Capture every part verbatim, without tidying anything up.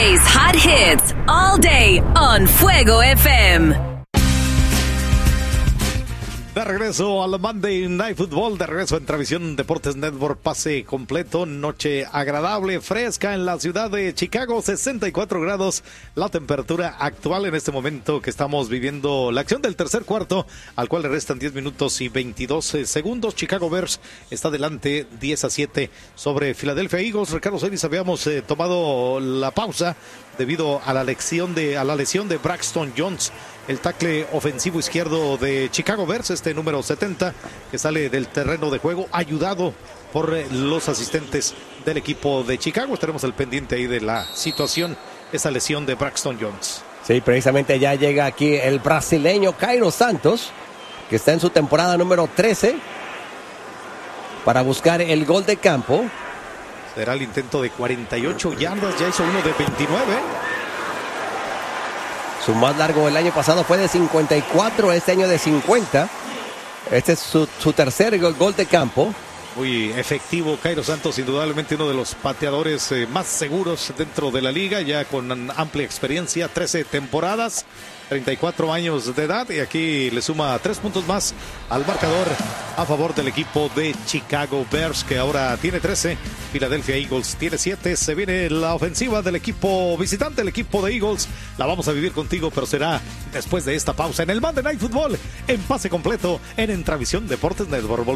Today's hot hits all day on Fuego F M. De regreso al Monday Night Football, de regreso en Transmisión Deportes Network, pase completo, noche agradable, fresca en la ciudad de Chicago, sesenta y cuatro grados, la temperatura actual en este momento que estamos viviendo la acción del tercer cuarto, al cual le restan diez minutos y veintidós segundos. Chicago Bears está adelante diez a siete sobre Philadelphia Eagles. Ricardo Celis, habíamos eh, tomado la pausa debido a la lesión de, a la lesión de Braxton Jones, el tackle ofensivo izquierdo de Chicago Bears, este número setenta, que sale del terreno de juego, ayudado por los asistentes del equipo de Chicago. Estaremos al pendiente ahí de la situación, esa lesión de Braxton Jones. Sí, precisamente ya llega aquí el brasileño Cairo Santos, que está en su temporada número trece, para buscar el gol de campo. Será el intento de cuarenta y ocho yardas, ya hizo uno de veintinueve. Su más largo el año pasado fue de cincuenta y cuatro, este año de cincuenta. Este es su, su tercer gol, gol de campo. Muy efectivo Cairo Santos, indudablemente uno de los pateadores eh, más seguros dentro de la liga, ya con amplia experiencia, trece temporadas, treinta y cuatro años de edad, y aquí le suma tres puntos más al marcador a favor del equipo de Chicago Bears, que ahora tiene trece, Philadelphia Eagles tiene siete. Se viene la ofensiva del equipo visitante, el equipo de Eagles. La vamos a vivir contigo, pero será después de esta pausa en el Monday Night Football, en pase completo en Entravisión Deportes Network.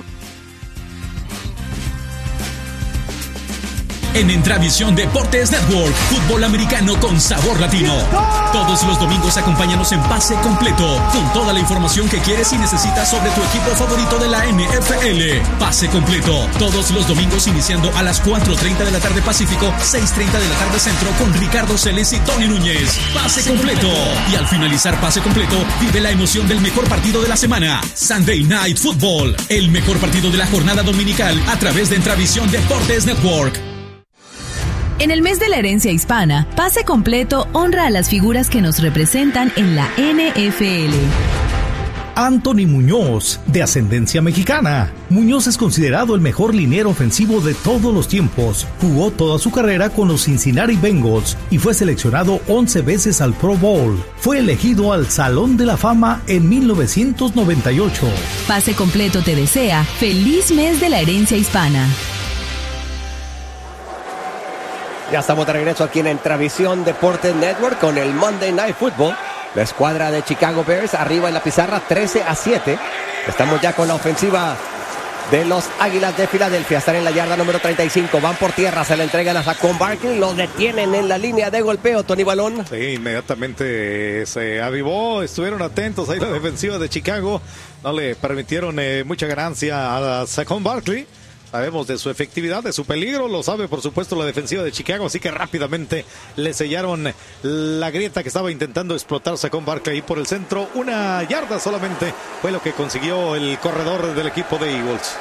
En Entravisión Deportes Network, fútbol americano con sabor latino. Todos los domingos acompáñanos en Pase Completo, con toda la información que quieres y necesitas sobre tu equipo favorito de la N F L. Pase Completo, todos los domingos iniciando a las cuatro treinta de la tarde Pacífico, seis treinta de la tarde Centro, con Ricardo Celis y Tony Núñez. Pase Completo. Y al finalizar Pase Completo, vive la emoción del mejor partido de la semana, Sunday Night Football, el mejor partido de la jornada dominical a través de Entravisión Deportes Network. En el mes de la herencia hispana, Pase Completo honra a las figuras que nos representan en la N F L. Anthony Muñoz, de ascendencia mexicana. Muñoz es considerado el mejor liniero ofensivo de todos los tiempos. Jugó toda su carrera con los Cincinnati Bengals y fue seleccionado once veces al Pro Bowl. Fue elegido al Salón de la Fama en mil novecientos noventa y ocho. Pase Completo te desea feliz mes de la herencia hispana. Ya estamos de regreso aquí en Entravisión Deportes Network con el Monday Night Football. La escuadra de Chicago Bears arriba en la pizarra trece a siete. Estamos ya con la ofensiva de los Águilas de Filadelfia. Están en la yarda número treinta y cinco. Van por tierra, se le entregan a Saquon Barkley. Lo detienen en la línea de golpeo, Tony Balón. Sí, inmediatamente se avivó. Estuvieron atentos ahí la defensiva de Chicago. No le permitieron eh, mucha ganancia a Saquon Barkley. Sabemos de su efectividad, de su peligro, lo sabe por supuesto la defensiva de Chicago, así que rápidamente le sellaron la grieta que estaba intentando explotar Saquon Barkley ahí por el centro. Una yarda solamente fue lo que consiguió el corredor del equipo de Eagles.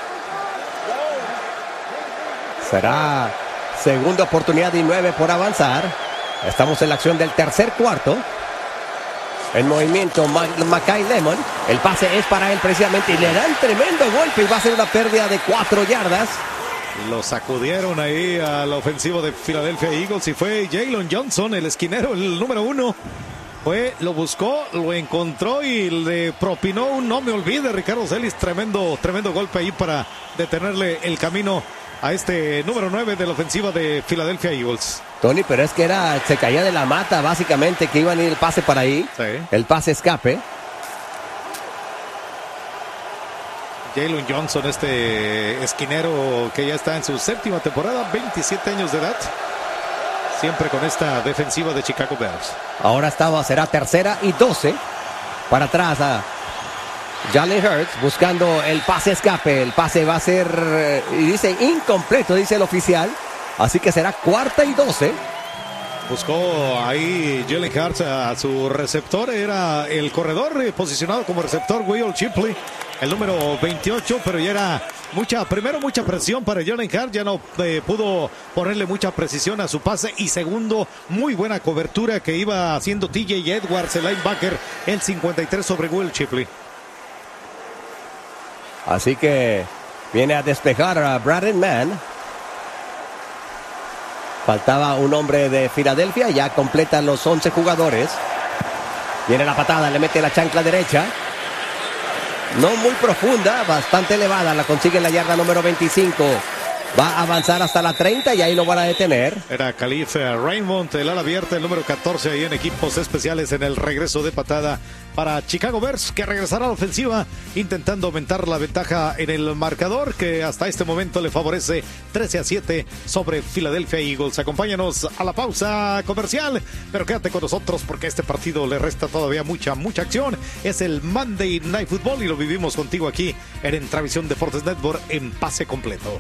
Será segunda oportunidad y nueve por avanzar. Estamos en la acción del tercer cuarto. En movimiento Makai Lemon. El pase es para él precisamente y le dan tremendo golpe y va a ser una pérdida de cuatro yardas. Lo sacudieron ahí al ofensivo de Philadelphia Eagles y fue Jaylon Johnson, el esquinero, el número uno. Fue, lo buscó, lo encontró y le propinó un no me olvide, Ricardo Celis. Tremendo, tremendo golpe ahí para detenerle el camino a este número nueve de la ofensiva de Philadelphia Eagles. Tony, pero es que era, se caía de la mata básicamente, que iban a ir el pase para ahí. Sí. El pase escape. Jaylon Johnson, este esquinero que ya está en su séptima temporada, veintisiete años de edad. Siempre con esta defensiva de Chicago Bears. Ahora estaba, será tercera y doce. Para atrás a Jalen Hurts buscando el pase escape. El pase va a ser, y dice incompleto, dice el oficial. Así que será cuarta y doce. Buscó ahí Jalen Hurts a su receptor. Era el corredor eh, posicionado como receptor, Will Shipley, el número veintiocho, pero ya era mucha, primero mucha presión para Jalen Hurts. Ya no eh, pudo ponerle mucha precisión a su pase. Y segundo, muy buena cobertura que iba haciendo T J Edwards, el linebacker, el cincuenta y tres sobre Will Shipley. Así que viene a despejar a Braden Mann. Faltaba un hombre de Filadelfia, ya completan los once jugadores. Viene la patada, le mete la chancla derecha. No muy profunda, bastante elevada, la consigue en la yarda número veinticinco. Va a avanzar hasta la treinta y ahí lo van a detener. Era Khalif Raymond, el ala abierta, el número catorce ahí en equipos especiales en el regreso de patada para Chicago Bears, que regresará a la ofensiva intentando aumentar la ventaja en el marcador, que hasta este momento le favorece trece a siete sobre Philadelphia Eagles. Acompáñanos a la pausa comercial, pero quédate con nosotros porque a este partido le resta todavía mucha, mucha acción. Es el Monday Night Football y lo vivimos contigo aquí en Entravisión Deportes Network en pase completo.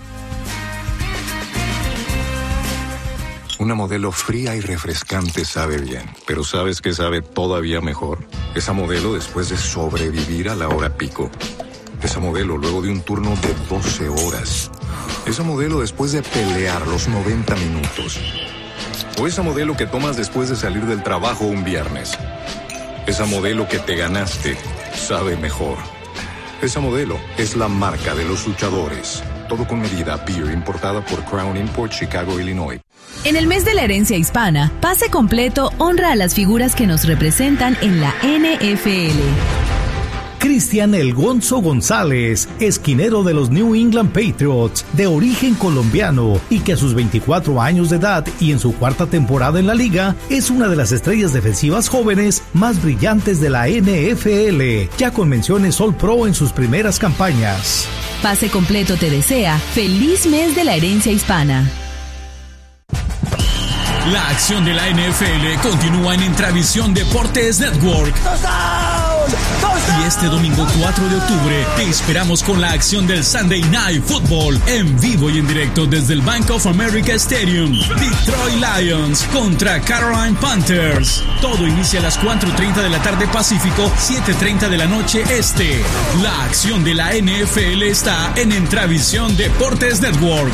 Una Modelo fría y refrescante sabe bien, pero ¿sabes qué sabe todavía mejor? Esa Modelo después de sobrevivir a la hora pico. Esa Modelo luego de un turno de doce horas. Esa Modelo después de pelear los noventa minutos. O esa Modelo que tomas después de salir del trabajo un viernes. Esa Modelo que te ganaste sabe mejor. Esa Modelo es la marca de los luchadores. Todo con medida. Beer importada por Crown Import, Chicago, Illinois. En el mes de la herencia hispana, Pase Completo honra a las figuras que nos representan en la N F L. Cristian El Gonzo González, esquinero de los New England Patriots, de origen colombiano y que a sus veinticuatro años de edad y en su cuarta temporada en la liga, es una de las estrellas defensivas jóvenes más brillantes de la N F L, ya con menciones All Pro en sus primeras campañas. Pase Completo te desea feliz mes de la herencia hispana. La acción de la N F L continúa en Entravisión Deportes Network. Y este domingo cuatro de octubre te esperamos con la acción del Sunday Night Football en vivo y en directo desde el Bank of America Stadium. Detroit Lions contra Carolina Panthers. Todo inicia a las cuatro treinta de la tarde Pacífico, siete treinta de la noche Este. La acción de la N F L está en Entravisión Deportes Network.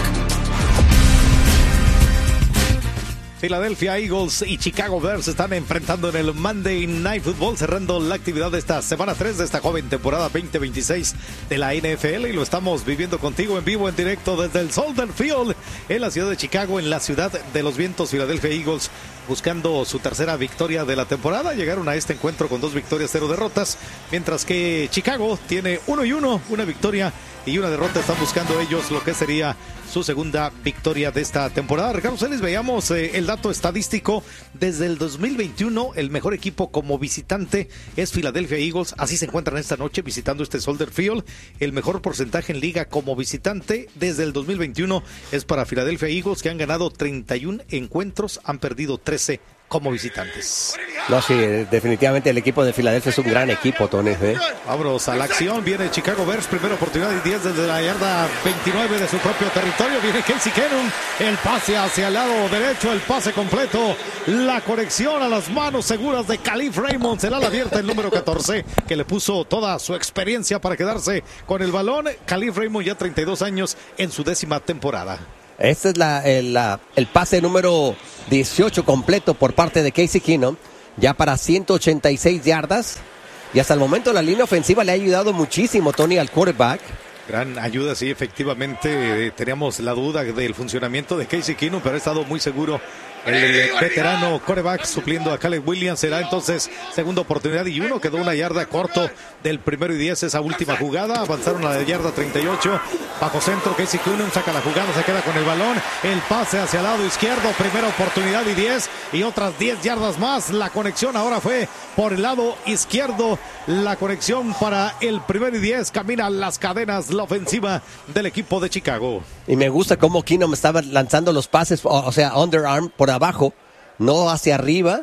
Philadelphia Eagles y Chicago Bears están enfrentando en el Monday Night Football, cerrando la actividad de esta semana tres de esta joven temporada veinte veintiséis de la N F L, y lo estamos viviendo contigo en vivo, en directo desde el Soldier Field en la ciudad de Chicago, en la ciudad de los vientos. Philadelphia Eagles buscando su tercera victoria de la temporada, llegaron a este encuentro con dos victorias, cero derrotas, mientras que Chicago tiene uno y uno, una victoria y una derrota. Están buscando ellos lo que sería su segunda victoria de esta temporada. Ricardo Celis, veíamos eh, el dato estadístico. Desde el dos mil veintiuno, el mejor equipo como visitante es Philadelphia Eagles. Así se encuentran esta noche visitando este Soldier Field. El mejor porcentaje en liga como visitante desde el dos mil veintiuno es para Philadelphia Eagles, que han ganado treinta y uno encuentros, han perdido trece como visitantes. No, sí, definitivamente el equipo de Filadelfia es un gran equipo, Tony. ¿eh? Vámonos a la acción. Viene Chicago Bears, primera oportunidad y diez desde la yarda veintinueve de su propio territorio. Viene Casey Keenum, el pase hacia el lado derecho, el pase completo, la conexión a las manos seguras de Khalif Raymond, el ala abierta, el número catorce, que le puso toda su experiencia para quedarse con el balón. Khalif Raymond, ya treinta y dos años en su décima temporada. Este es la, el, la, el pase número dieciocho completo por parte de Casey Keenum, ya para ciento ochenta y seis yardas. Y hasta el momento la línea ofensiva le ha ayudado muchísimo, Tony, al quarterback. Gran ayuda, sí, efectivamente. Eh, teníamos la duda del funcionamiento de Casey Keenum, pero ha estado muy seguro. El veterano quarterback supliendo a Caleb Williams. Será entonces segunda oportunidad y uno. Quedó una yarda corto del primero y diez esa última jugada. Avanzaron a la yarda treinta y ocho. Bajo centro, Casey Keenum saca la jugada, se queda con el balón. El pase hacia el lado izquierdo. Primera oportunidad y diez. Y otras diez yardas más. La conexión ahora fue por el lado izquierdo. La conexión para el primero y diez. Camina las cadenas la ofensiva del equipo de Chicago. Y me gusta cómo Keenum estaba lanzando los pases, o, o sea, underarm por abajo, no hacia arriba.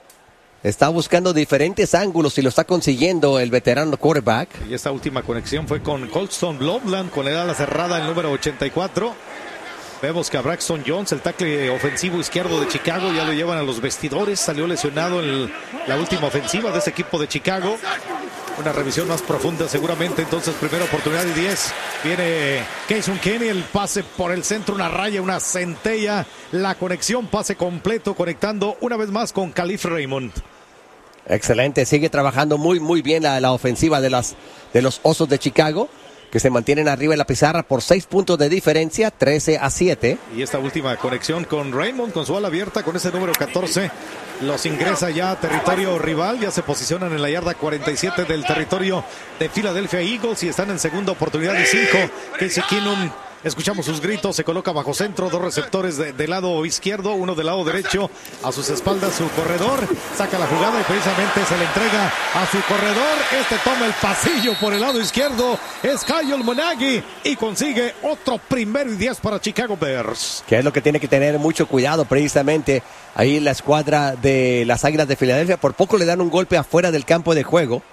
Está buscando diferentes ángulos y lo está consiguiendo el veterano quarterback. Y esta última conexión fue con Colston Loveland, con el ala cerrada, el número ochenta y cuatro. Vemos que a Braxton Jones, el tackle ofensivo izquierdo de Chicago, ya lo llevan a los vestidores. Salió lesionado en la última ofensiva de ese equipo de Chicago. Una revisión más profunda seguramente. Entonces, primera oportunidad y diez. Viene Casey Kenny, el pase por el centro, una raya, una centella. La conexión, pase completo, conectando una vez más con Khalif Raymond. Excelente, sigue trabajando muy muy bien la, la ofensiva de, las, de los Osos de Chicago. que se mantienen arriba en la pizarra por seis puntos de diferencia, trece a siete. Y esta última conexión con Raymond, con su ala abierta, con ese número catorce, los ingresa ya a territorio rival, ya se posicionan en la yarda cuarenta y siete del territorio de Philadelphia Eagles y están en segunda oportunidad y cinco. Casey Keenum, escuchamos sus gritos, se coloca bajo centro, dos receptores de, del lado izquierdo, uno del lado derecho, a sus espaldas su corredor, saca la jugada y precisamente se le entrega a su corredor, este toma el pasillo por el lado izquierdo, es Kyle Monaghy y consigue otro primero y diez para Chicago Bears. Que es lo que tiene que tener mucho cuidado precisamente ahí la escuadra de las Águilas de Filadelfia, por poco le dan un golpe afuera del campo de juego.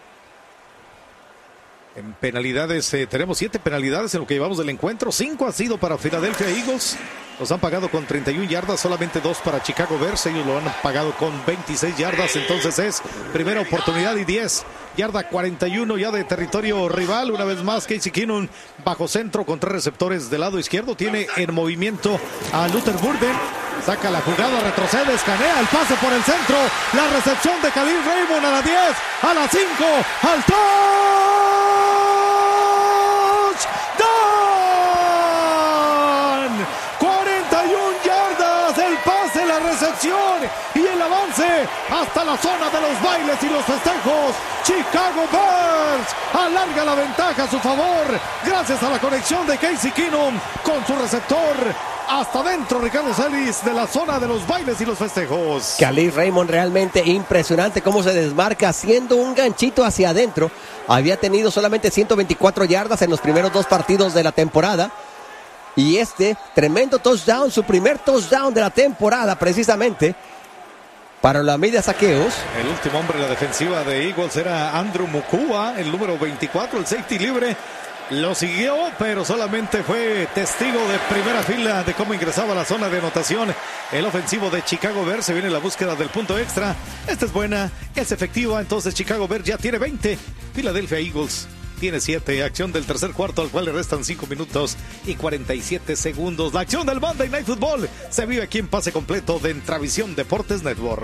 En penalidades, eh, tenemos siete penalidades en lo que llevamos del encuentro. Cinco ha sido para Philadelphia Eagles. Los han pagado con treinta y una yardas, solamente dos para Chicago Bears. Ellos lo han pagado con veintiséis yardas. Entonces es primera oportunidad y diez. Yarda cuarenta y uno ya de territorio rival. Una vez más, Casey Keenum bajo centro con tres receptores del lado izquierdo. Tiene en movimiento a Luther Burden. Saca la jugada, retrocede, escanea el pase por el centro. La recepción de Khalil Raymond a la diez, a la cinco, al touchdown. cuarenta y una yardas, el pase, la recepción y el avance hasta la zona de los bailes y los festejos. Chicago Bears alarga la ventaja a su favor gracias a la conexión de Casey Keenum con su receptor. Hasta adentro, Ricardo Celis, de la zona de los bailes y los festejos. Khalil Raymond realmente impresionante cómo se desmarca haciendo un ganchito hacia adentro. Había tenido solamente ciento veinticuatro yardas en los primeros dos partidos de la temporada. Y este tremendo touchdown, su primer touchdown de la temporada precisamente para la media saqueos. El último hombre de la defensiva de Eagles era Andrew Mukua, el número veinticuatro, el safety libre. Lo siguió, pero solamente fue testigo de primera fila de cómo ingresaba a la zona de anotación el ofensivo de Chicago Bears. Se viene la búsqueda del punto extra. Esta es buena, es efectiva. Entonces Chicago Bears ya tiene veinte. Philadelphia Eagles tiene siete. Acción del tercer cuarto, al cual le restan cinco minutos y cuarenta y siete segundos. La acción del Monday Night Football se vive aquí en pase completo de Entravisión Deportes Network.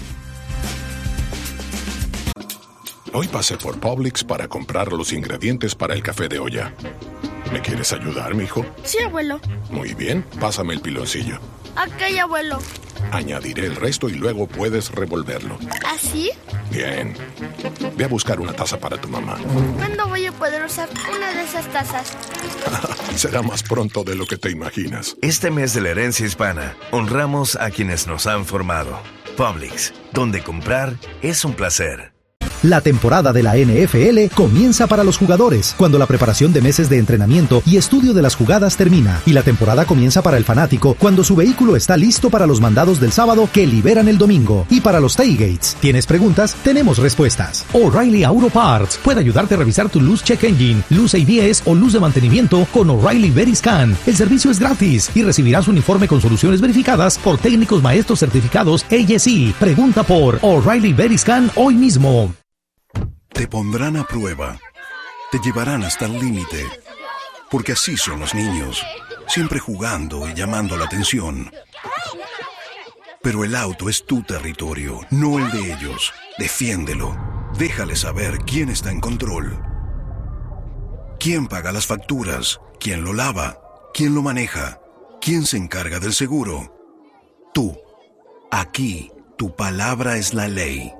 Hoy pasé por Publix para comprar los ingredientes para el café de olla. ¿Me quieres ayudar, mijo? Sí, abuelo. Muy bien, pásame el piloncillo. Ok, abuelo. Añadiré el resto y luego puedes revolverlo. ¿Así? Bien. Ve a buscar una taza para tu mamá. ¿Cuándo voy a poder usar una de esas tazas? Será más pronto de lo que te imaginas. Este mes de la herencia hispana, honramos a quienes nos han formado. Publix, donde comprar es un placer. La temporada de la N F L comienza para los jugadores, cuando la preparación de meses de entrenamiento y estudio de las jugadas termina, y la temporada comienza para el fanático, cuando su vehículo está listo para los mandados del sábado que liberan el domingo, y para los tailgates. ¿Tienes preguntas? Tenemos respuestas. O'Reilly Auto Parts puede ayudarte a revisar tu luz check engine, luz A B S o luz de mantenimiento con O'Reilly Veriscan. El servicio es gratis y recibirás un informe con soluciones verificadas por técnicos maestros certificados A S E. Pregunta por O'Reilly Veriscan hoy mismo. Te pondrán a prueba, te llevarán hasta el límite, porque así son los niños, siempre jugando y llamando la atención. Pero el auto es tu territorio, no el de ellos. Defiéndelo, déjale saber quién está en control. ¿Quién paga las facturas? ¿Quién lo lava? ¿Quién lo maneja? ¿Quién se encarga del seguro? Tú. Aquí, tu palabra es la ley.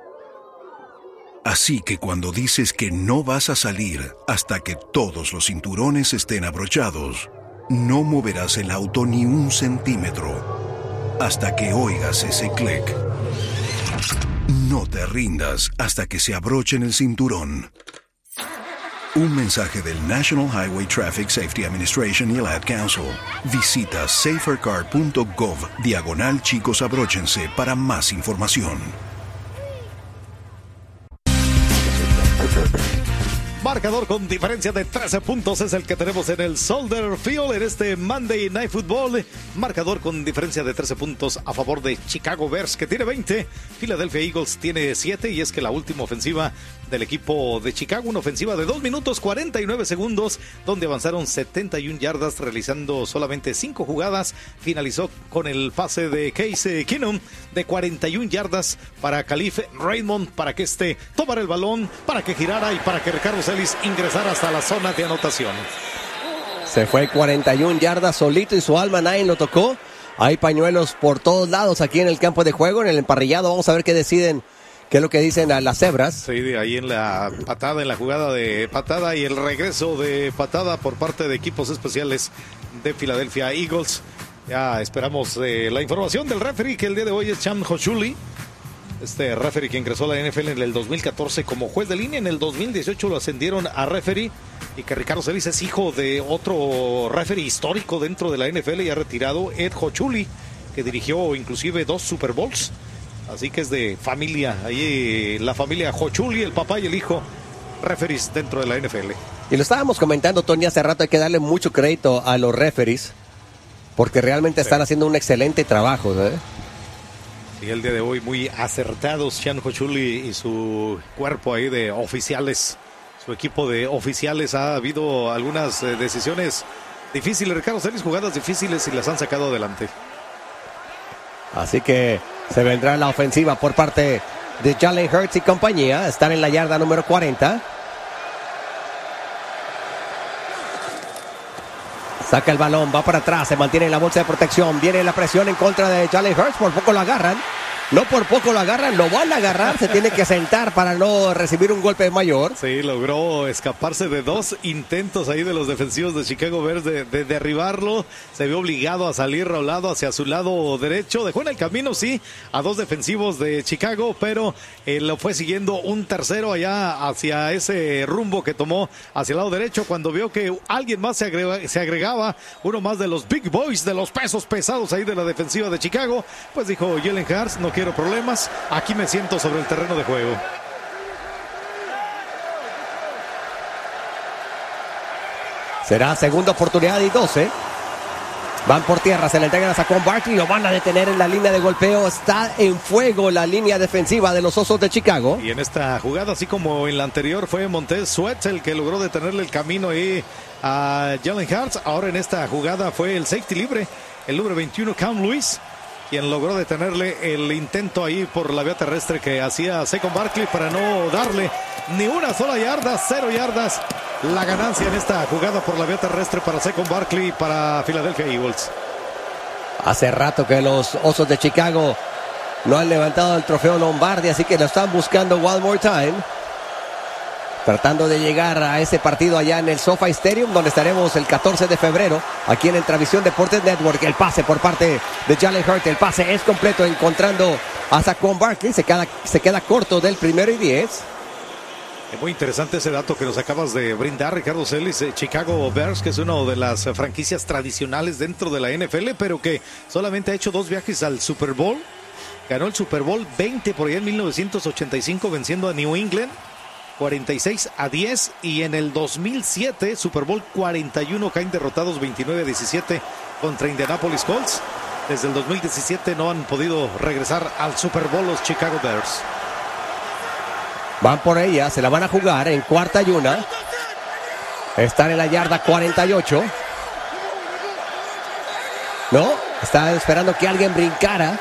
Así que cuando dices que no vas a salir hasta que todos los cinturones estén abrochados, no moverás el auto ni un centímetro hasta que oigas ese clic. No te rindas hasta que se abrochen el cinturón. Un mensaje del National Highway Traffic Safety Administration y el Ad Council. Visita safercar punto gov diagonal chicos abróchense para más información. Marcador con diferencia de trece puntos es el que tenemos en el Soldier Field en este Monday Night Football. Marcador con diferencia de trece puntos a favor de Chicago Bears, que tiene veinte. Philadelphia Eagles tiene siete, y es que la última ofensiva del equipo de Chicago, una ofensiva de dos minutos cuarenta y nueve segundos, donde avanzaron setenta y una yardas realizando solamente cinco jugadas. Finalizó con el pase de Casey Keenum de cuarenta y una yardas para Khalil Raymond, para que este tomara el balón, para que girara y para que Ricardo Celis Ellis ingresar hasta la zona de anotación. Se fue cuarenta y una yardas solito y su alma nadie lo tocó. Hay pañuelos por todos lados aquí en el campo de juego, en el emparrillado. Vamos a ver qué deciden, qué es lo que dicen a las cebras. Sí, de ahí en la patada, en la jugada de patada y el regreso de patada por parte de equipos especiales de Philadelphia Eagles. Ya esperamos eh, la información del referee, que el día de hoy es Chan Hochuli. Este referee que ingresó a la N F L en el dos mil catorce como juez de línea. En el dos mil dieciocho lo ascendieron a referee. Y que Ricardo Celis es hijo de otro referee histórico dentro de la N F L, ya retirado, Ed Hochuli, que dirigió inclusive dos Super Bowls. Así que es de familia, ahí la familia Hochuli, el papá y el hijo, referees dentro de la N F L. Y lo estábamos comentando, Tony, hace rato. Hay que darle mucho crédito a los referees, porque realmente están sí. haciendo un excelente trabajo, ¿eh? Y el día de hoy muy acertados Chan Hochuli y su cuerpo ahí de oficiales, su equipo de oficiales. Ha habido algunas eh, decisiones difíciles, Ricardo Celis, jugadas difíciles, y las han sacado adelante. Así que se vendrá la ofensiva por parte de Jalen Hurts y compañía. Están en la yarda número cuarenta. Saca el balón, va para atrás, se mantiene en la bolsa de protección. Viene la presión en contra de Jalen Hurts, por poco lo agarran. No por poco lo agarran, lo van a agarrar, se tiene que sentar para no recibir un golpe mayor. Sí, logró escaparse de dos intentos ahí de los defensivos de Chicago Bears de, de derribarlo. Se vio obligado a salir rolado hacia su lado derecho. Dejó en el camino, sí, a dos defensivos de Chicago, pero eh, lo fue siguiendo un tercero allá hacia ese rumbo que tomó hacia el lado derecho. Cuando vio que alguien más se, agrega, se agregaba, uno más de los big boys, de los pesos pesados ahí de la defensiva de Chicago, pues dijo Jalen Hurts, no quiero problemas, aquí me siento sobre el terreno de juego. Será segunda oportunidad y doce. Van por tierra, se le entregan a Saquon Barkley, lo van a detener en la línea de golpeo. Está en fuego la línea defensiva de los Osos de Chicago. Y en esta jugada, así como en la anterior, fue Montez Sweat el que logró detenerle el camino ahí a Jalen Hurts. Ahora en esta jugada fue el safety libre, el número veintiuno, Cam Lewis, quien logró detenerle el intento ahí por la vía terrestre que hacía Saquon Barkley para no darle ni una sola yarda, cero yardas. La ganancia en esta jugada por la vía terrestre para Saquon Barkley, para Philadelphia Eagles. Hace rato que los Osos de Chicago no han levantado el trofeo Lombardi, así que lo están buscando one more time. Tratando de llegar a ese partido allá en el SoFi Stadium, donde estaremos el catorce de febrero, aquí en Entravisión Deportes Network. El pase por parte de Jalen Hurts, el pase es completo, encontrando a Saquon Barkley. Se queda, se queda corto del primero y diez. Es muy interesante ese dato que nos acabas de brindar, Ricardo Celis. Chicago Bears, que es una de las franquicias tradicionales dentro de la N F L, pero que solamente ha hecho dos viajes al Super Bowl. Ganó el Super Bowl veinte por allá en mil novecientos ochenta y cinco, venciendo a New England cuarenta y seis a diez, y en el dos mil siete, Super Bowl cuarenta y uno, caen derrotados veintinueve a diecisiete contra Indianapolis Colts. Desde el dos mil diecisiete no han podido regresar al Super Bowl los Chicago Bears. Van por ella, se la van a jugar en cuarta y una. Están en la yarda cuarenta y ocho. No, está esperando que alguien brincara.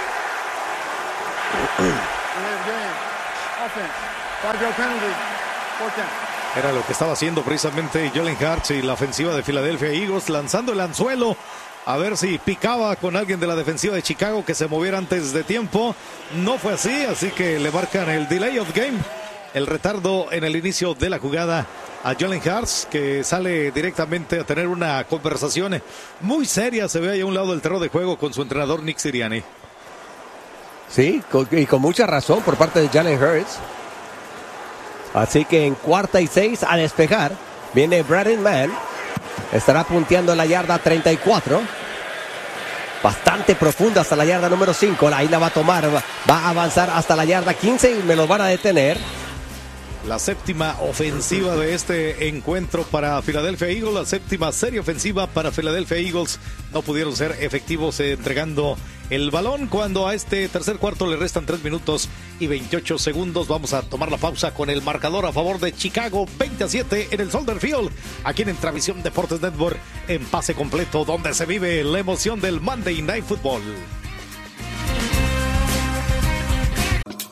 Era lo que estaba haciendo precisamente Jalen Hurts y la ofensiva de Philadelphia Eagles, lanzando el anzuelo a ver si picaba con alguien de la defensiva de Chicago que se moviera antes de tiempo. No fue así, así que le marcan el delay of game, el retardo en el inicio de la jugada a Jalen Hurts, que sale directamente a tener una conversación muy seria, se ve ahí a un lado del terreno de juego, con su entrenador Nick Sirianni. Sí, y con mucha razón por parte de Jalen Hurts. Así que en cuarta y seis a despejar viene Braden Mann. Estará punteando la yarda treinta y cuatro. Bastante profunda hasta la yarda número cinco. Ahí la va a tomar. Va a avanzar hasta la yarda quince y me lo van a detener. La séptima ofensiva de este encuentro para Philadelphia Eagles. La séptima serie ofensiva para Philadelphia Eagles. No pudieron ser efectivos eh, entregando el balón, cuando a este tercer cuarto le restan tres minutos y veintiocho segundos. Vamos a tomar la pausa con el marcador a favor de Chicago, veinte a siete en el Soldier Field, aquí en Entravisión Deportes Network, en pase completo, donde se vive la emoción del Monday Night Football.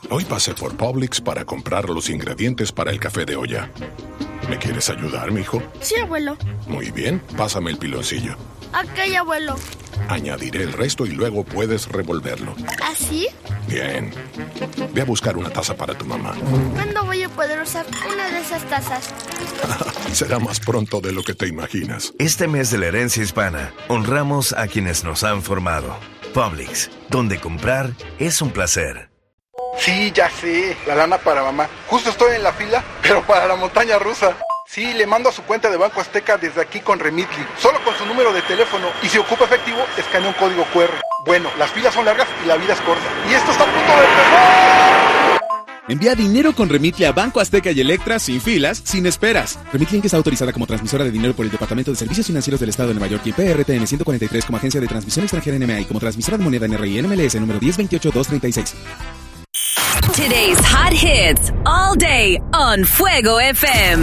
Hoy pasé por Publix para comprar los ingredientes para el café de olla. ¿Me quieres ayudar, mijo? Sí, abuelo. Muy bien, pásame el piloncillo. Ok, abuelo. Añadiré el resto y luego puedes revolverlo. ¿Así? Bien. Ve a buscar una taza para tu mamá. ¿Cuándo voy a poder usar una de esas tazas? Será más pronto de lo que te imaginas. Este mes de la herencia hispana, honramos a quienes nos han formado. Publix, donde comprar es un placer. Sí, ya sé, la lana para mamá. Justo estoy en la fila, pero para la montaña rusa. Sí, le mando a su cuenta de Banco Azteca desde aquí con Remitly, solo con su número de teléfono, y si ocupa efectivo, escanea un código cu erre. Bueno, las filas son largas y la vida es corta. Y esto está a punto de empezar. Envía dinero con Remitly a Banco Azteca y Electra sin filas, sin esperas. Remitly Inc está autorizada como transmisora de dinero por el Departamento de Servicios Financieros del Estado de Nueva York y P R T N ciento cuarenta y tres como agencia de transmisión extranjera N M A y como transmisora de moneda N R I N M L S número diez veintiocho dos treinta y seis. Today's hot hits all day on Fuego F M.